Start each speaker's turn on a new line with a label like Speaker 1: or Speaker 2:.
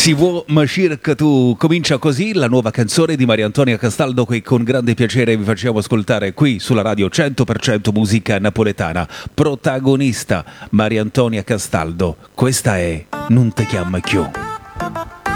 Speaker 1: Si vuò ma circa tu, comincia così la nuova canzone di Maria Antonia Castaldo che con grande piacere vi facciamo ascoltare qui sulla radio 100% musica napoletana. Protagonista Maria Antonia Castaldo, questa è Non te chiama più.